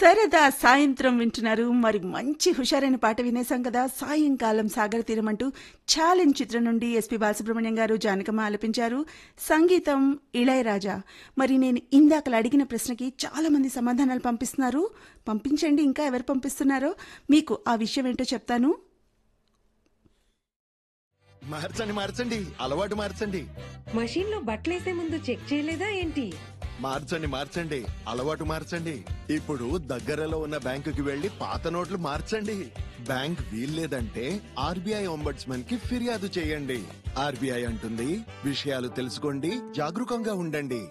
సరదా సాయంత్రం వింటున్నారు. మరి మంచి హుషారైన పాట వినేసాం కదా. సాయంకాలం సాగర తీరం అంటూ ఛాలెంజ్ చిత్రం నుండి ఎస్పి బాలసుబ్రహ్మణ్యం గారు, జానకమ్మ ఆలపించారు. సంగీతం ఇళయరాజా. మరి నేను ఇందాకలు అడిగిన ప్రశ్నకి చాలా మంది సమాధానాలు పంపిస్తున్నారు. పంపించండి, ఇంకా ఎవరు పంపిస్తున్నారో మీకు ఆ విషయం ఏంటో చెప్తాను. మార్చండి మార్చండి, అలవాటు మార్చండి. మషీన్ లో బట్టలేసే ముందు చెక్ చేయలేదా ఏంటి? మార్చండి మార్చండి, అలవాటు మార్చండి. ఇప్పుడు దగ్గరలో ఉన్న బ్యాంకుకి వెళ్లి పాత నోట్లు మార్చండి. బ్యాంక్ వీల్లేదంటే ఆర్బీఐ ఒంబడ్స్మన్ కి ఫిర్యాదు చేయండి. ఆర్బీఐ అంటుంది, విషయాలు తెలుసుకోండి, జాగరూకంగా ఉండండి.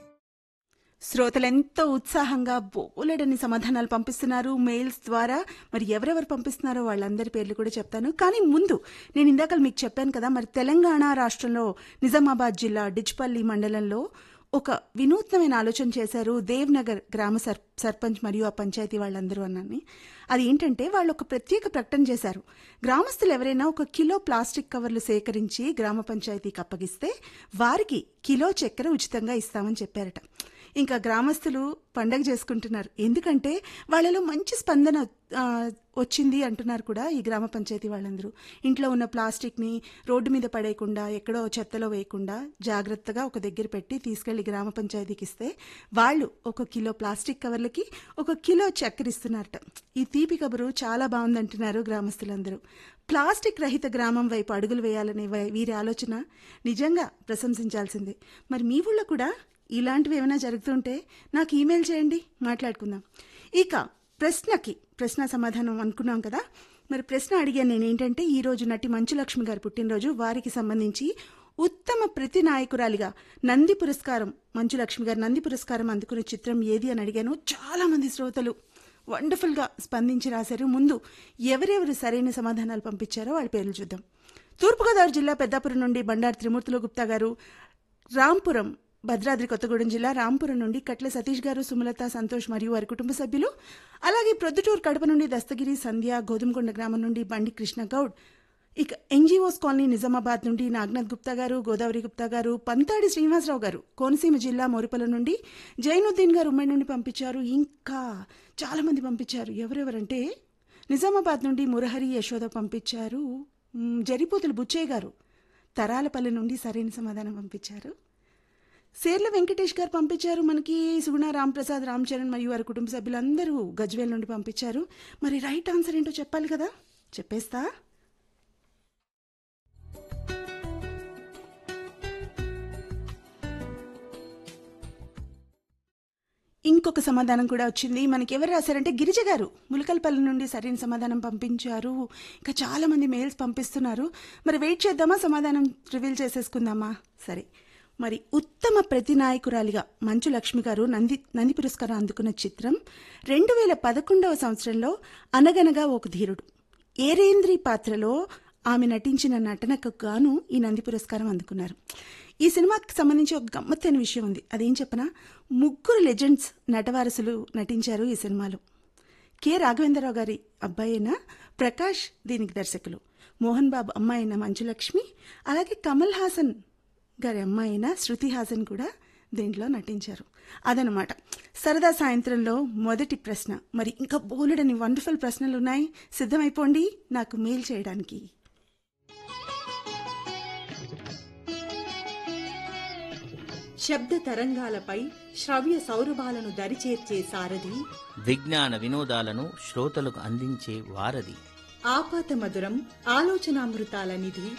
శ్రోతలెంతో ఉత్సాహంగా బోలెడని సమాధానాలు పంపిస్తున్నారు మెయిల్స్ ద్వారా. మరి ఎవరెవరు పంపిస్తున్నారో వాళ్ళందరి పేర్లు కూడా చెప్తాను. కానీ ముందు నేను ఇందాక మీకు చెప్పాను కదా, మరి తెలంగాణ రాష్ట్రంలో నిజామాబాద్ జిల్లా డిచ్పల్లి మండలంలో ఒక వినూత్నమైన ఆలోచన చేశారు దేవ్నగర్ గ్రామ సర్పంచ్ మరియు ఆ పంచాయతీ వాళ్ళందరూ అన్నని. అది ఏంటంటే వాళ్ళు ఒక ప్రత్యేక ప్రకటన చేశారు. గ్రామస్తులు ఎవరైనా 1 కిలో ప్లాస్టిక్ కవర్లు సేకరించి గ్రామ పంచాయతీకి అప్పగిస్తే వారికి కిలో చక్కెర ఉచితంగా ఇస్తామని చెప్పారట. ఇంకా గ్రామస్తులు పండగ చేసుకుంటున్నారు. ఎందుకంటే వాళ్ళలో మంచి స్పందన వచ్చింది అంటున్నారు కూడా ఈ గ్రామ పంచాయతీ వాళ్ళందరూ. ఇంట్లో ఉన్న ప్లాస్టిక్ని రోడ్డు మీద పడేయకుండా, ఎక్కడో చెత్తలో వేయకుండా జాగ్రత్తగా ఒక దగ్గర పెట్టి తీసుకెళ్లి గ్రామ పంచాయతీకి ఇస్తే వాళ్ళు 1 కిలో ప్లాస్టిక్ కవర్లకి 1 కిలో చక్కెర ఇస్తున్నారట. ఈ తీపి కబురు చాలా బాగుందంటున్నారు గ్రామస్తులందరూ. ప్లాస్టిక్ రహిత గ్రామం వైపు అడుగులు వేయాలనే వీరి ఆలోచన నిజంగా ప్రశంసించాల్సిందే. మరి మీ ఊళ్ళో కూడా ఇలాంటివి ఏమైనా జరుగుతుంటే నాకు ఈమెయిల్ చేయండి, మాట్లాడుకుందాం. ఇక ప్రశ్న సమాధానం అనుకున్నాం కదా. మరి ప్రశ్న అడిగాను నేను ఏంటంటే, ఈరోజు నటి మంచులక్ష్మి గారు పుట్టినరోజు. వారికి సంబంధించి ఉత్తమ ప్రతి నాయకురాలిగా నంది పురస్కారం, మంచులక్ష్మి గారు నంది పురస్కారం అందుకునే చిత్రం ఏది అని అడిగాను. చాలా మంది శ్రోతలు వండర్ఫుల్గా స్పందించి రాశారు. ముందు ఎవరెవరు సరైన సమాధానాలు పంపించారో వాళ్ళ పేర్లు చూద్దాం. తూర్పుగోదావరి జిల్లా పెద్దాపురం నుండి బండారు త్రిమూర్తులు గుప్తా గారు, రాంపురం భద్రాద్రి కొత్తగూడెం జిల్లా రాంపురం నుండి కట్ల సతీష్ గారు, సుమలత, సంతోష్ మరియు వారి కుటుంబ సభ్యులు. అలాగే ప్రొద్దుటూరు కడప నుండి దస్తగిరి సంధ్య, గోధుమకొండ గ్రామం నుండి బండి కృష్ణ గౌడ్. ఇక ఎన్జీఓస్ కాలనీ నిజామాబాద్ నుండి నాగనాథ్ గుప్తా గారు, గోదావరి గుప్తా గారు, పంతాడి శ్రీనివాసరావు గారు కోనసీమ జిల్లా మోరిపల్లి నుండి, జైనుద్దీన్ గారు ఉమ్మడి నుండి పంపించారు. ఇంకా చాలా మంది పంపించారు. ఎవరెవరంటే నిజామాబాద్ నుండి మురహరి యశోద పంపించారు. జరిపోతులు బుచ్చయ్య గారు తరాలపల్లి నుండి సరైన సమాధానం పంపించారు. సేర్ల వెంకటేష్ గారు పంపించారు. మనకి సుగుణ, రాంప్రసాద్, రామ్ చరణ్ మరియు వారి కుటుంబ సభ్యులందరూ గజ్వేల్ నుండి పంపించారు. మరి రైట్ ఆన్సర్ ఏంటో చెప్పాలి కదా, చెప్పేస్తా. ఇంకొక సమాధానం కూడా వచ్చింది. మనకి ఎవరు రాశారంటే గిరిజ గారు ములకల్పల్లి నుండి సరైన సమాధానం పంపించారు. ఇంకా చాలా మంది మెయిల్స్ పంపిస్తున్నారు. మరి వెయిట్ చేద్దామా, సమాధానం రివీల్ చేసేసుకుందామా? సరే, మరి ఉత్తమ ప్రతి నాయకురాలిగా మంచు లక్ష్మి గారు నంది పురస్కారం అందుకున్న చిత్రం 2011 సంవత్సరంలో అనగనగా ఒక ధీరుడు. ఏరేంద్రి పాత్రలో ఆమె నటించిన నటనకు గాను ఈ నంది పురస్కారం అందుకున్నారు. ఈ సినిమాకి సంబంధించి ఒక గమ్మత్తైన విషయం ఉంది. అదేం చెప్పనా, 3 లెజెండ్స్ నటవారసులు నటించారు ఈ సినిమాలో. కె రాఘవేంద్రరావు గారి అబ్బాయి అయిన ప్రకాష్ దీనికి దర్శకులు, మోహన్ బాబు అమ్మాయి అయిన మంచులక్ష్మి, అలాగే కమల్ హాసన్ గారి అమ్మాయి అయిన శృతి హాసన్ కూడా దీంట్లో నటించారు. అదనమాట సరదా సాయంత్రంలో మొదటి ప్రశ్న. మరి ఇంకా బోలెడని వండర్ఫుల్ ప్రశ్నలు ఉన్నాయి. సిద్ధమైపోండి నాకు మెయిల్ చేయడానికి. శబ్ద తరంగాలపై శ్రవ్య సౌరభాలను దరిచేర్చే సారథి, విజ్ఞాన వినోదాలను శ్రోతలకు అందించే వారధి, ఆపాత మధురం ఆలోచనామృతాల నిధి,